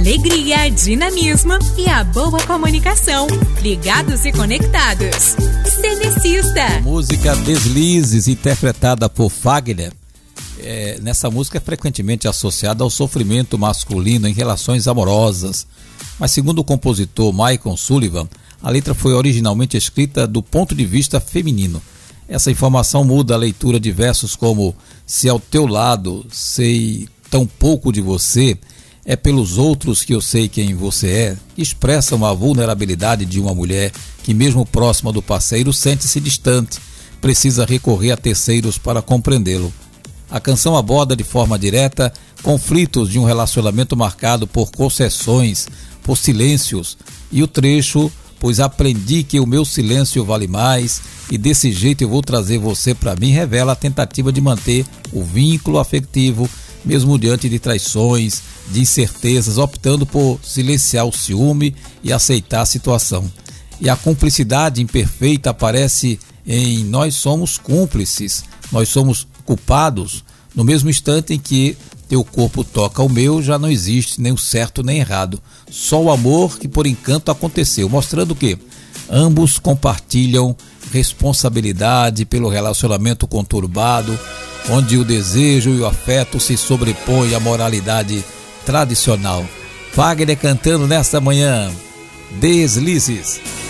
alegria, dinamismo e a boa comunicação. Ligados e conectados. Cenicista. Música Deslizes, interpretada por Fagner. Nessa música é frequentemente associada ao sofrimento masculino em relações amorosas. Mas segundo o compositor Michael Sullivan, a letra foi originalmente escrita do ponto de vista feminino. Essa informação muda a leitura de versos como: se ao teu lado sei tão pouco de você, é pelos outros que eu sei quem você é, que expressam a vulnerabilidade de uma mulher que, mesmo próxima do parceiro, sente-se distante, precisa recorrer a terceiros para compreendê-lo. A canção aborda de forma direta conflitos de um relacionamento marcado por concessões, por silêncios, e o trecho: pois aprendi que o meu silêncio vale mais e desse jeito eu vou trazer você para mim, revela a tentativa de manter o vínculo afetivo, mesmo diante de traições, de incertezas, optando por silenciar o ciúme e aceitar a situação. E a cumplicidade imperfeita aparece em nós somos cúmplices, nós somos culpados. No mesmo instante em que teu corpo toca o meu, já não existe nem o certo nem errado, só o amor que por encanto aconteceu, mostrando que ambos compartilham responsabilidade pelo relacionamento conturbado, onde o desejo e o afeto se sobrepõem à moralidade tradicional. Fagner cantando nesta manhã, Deslizes.